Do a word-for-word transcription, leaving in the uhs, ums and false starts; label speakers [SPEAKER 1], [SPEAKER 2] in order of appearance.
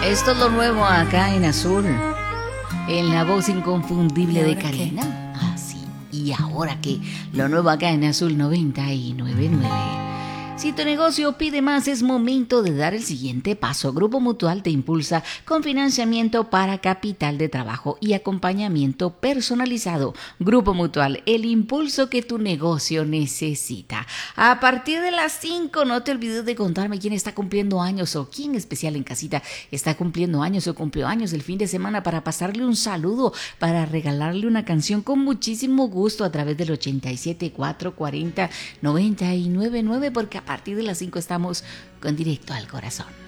[SPEAKER 1] Esto es lo nuevo acá en Azul, en la voz inconfundible de Karina. Ah, sí. Y ahora que lo nuevo acá en Azul noventa y nueve punto nueve. Si tu negocio pide más, es momento de dar el siguiente paso. Grupo Mutual te impulsa con financiamiento para capital de trabajo y acompañamiento personalizado. Grupo Mutual, el impulso que tu negocio necesita. A partir de las cinco, no te olvides de contarme quién está cumpliendo años o quién especial en casita está cumpliendo años o cumplió años el fin de semana para pasarle un saludo, para regalarle una canción con muchísimo gusto a través del ochenta y siete, cuatrocientos cuarenta, noventa y nueve punto nueve, porque a partir de las cinco estamos con Directo al Corazón.